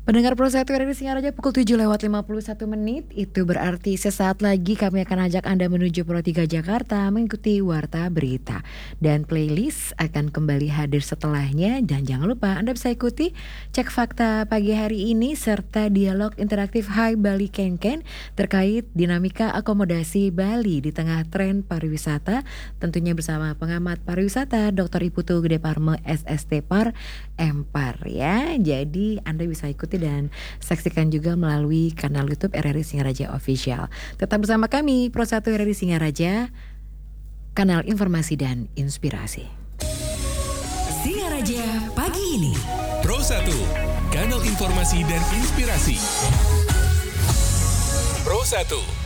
Pendengar Pro 1 RRI Singaraja pukul 7:51 itu berarti sesaat lagi kami akan ajak Anda menuju Pro 3 Jakarta mengikuti Warta Berita. Dan playlist akan kembali hadir setelahnya dan jangan lupa Anda bisa ikuti Cek Fakta pagi hari ini serta dialog interaktif Hai Bali Kenken terkait dinamika akomodasi Bali di tengah tren pariwisata, tentunya bersama pengamat pariwisata Dr. Iputu Gede Parme SST Par Empar ya. Jadi Anda bisa ikuti dan saksikan juga melalui kanal YouTube RRI Singaraja Official. Tetap bersama kami Pro 1 RRI Singaraja, kanal informasi dan inspirasi. Singaraja pagi ini. Pro 1, kanal informasi dan inspirasi. Pro 1.